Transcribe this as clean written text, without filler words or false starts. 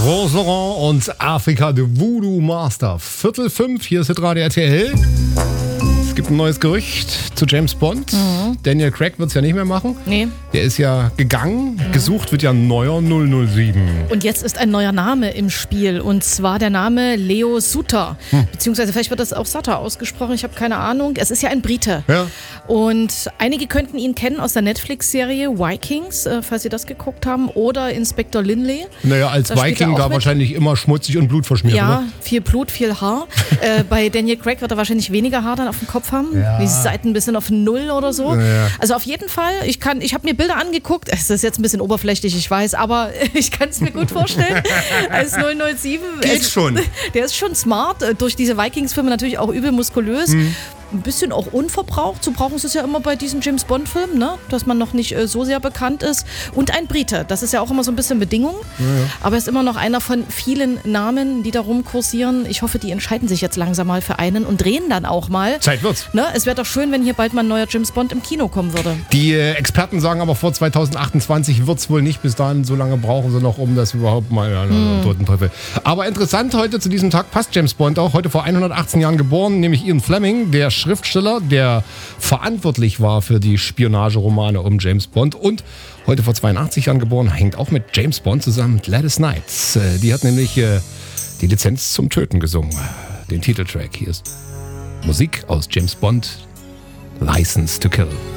Roseland und Afrika, The Voodoo Master. 4:45, hier ist Hitradio RTL. Es gibt ein neues Gerücht zu James Bond. Daniel Craig wird es ja nicht mehr machen. Nee. Der ist ja gegangen. Gesucht wird ja ein neuer 007. Und jetzt ist ein neuer Name im Spiel. Und zwar der Name Leo Sutter. Beziehungsweise vielleicht wird das auch Sutter ausgesprochen. Ich habe keine Ahnung. Es ist ja ein Brite. Ja. Und einige könnten ihn kennen aus der Netflix-Serie Vikings, falls Sie das geguckt haben. Oder Inspektor Lynley. Naja, als Da spielt er Viking auch da mit. wahrscheinlich immer schmutzig und blutverschmiert, Ja, oder? viel Blut, viel Haar. Bei Daniel Craig wird er wahrscheinlich weniger Haar dann auf dem Kopf haben. Ja. Die Seiten ein bisschen auf 0 oder so. Ja. Also auf jeden Fall, ich habe mir Bilder angeguckt. Es ist jetzt ein bisschen oberflächlich, ich weiß, aber ich kann es mir gut vorstellen. Als 007. Geht schon. Der ist schon smart. Durch diese Vikings-Filme natürlich auch übel muskulös. Ein bisschen auch unverbraucht. So brauchen sie es ja immer bei diesen James-Bond-Filmen, ne? Dass man noch nicht so sehr bekannt ist. Und ein Brite. Das ist ja auch immer so ein bisschen Bedingung. Aber er ist immer noch einer von vielen Namen, die da rumkursieren. Ich hoffe, die entscheiden sich jetzt langsam mal für einen und drehen dann auch mal. Zeit wird's. Ne? Es wäre doch schön, wenn hier bald mal ein neuer James Bond im Kino kommen würde. Die Experten sagen aber, vor 2028 wird es wohl nicht. Bis dahin, so lange brauchen sie noch, um das überhaupt mal toten Teufel. Aber interessant, heute zu diesem Tag passt James Bond auch. Heute vor 118 Jahren geboren, nämlich Ian Fleming, der Schriftsteller, der verantwortlich war für die Spionageromane um James Bond. Und heute vor 82 Jahren geboren, hängt auch mit James Bond zusammen Gladys Knight. Die hat nämlich die Lizenz zum Töten gesungen. Den Titeltrack. Hier ist Musik aus James Bond, License to Kill.